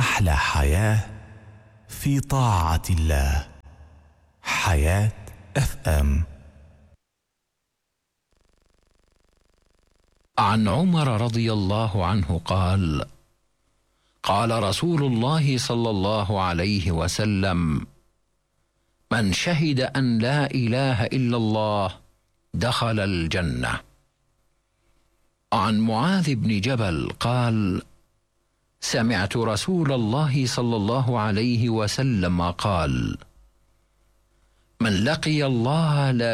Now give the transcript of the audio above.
أحلى حياة في طاعة الله. حياة FM. عن عمر رضي الله عنه قال: قال رسول الله صلى الله عليه وسلم: من شهد أن لا إله إلا الله دخل الجنة. عن معاذ بن جبل قال: سمعت رسول الله صلى الله عليه وسلم قال: من لقي الله لا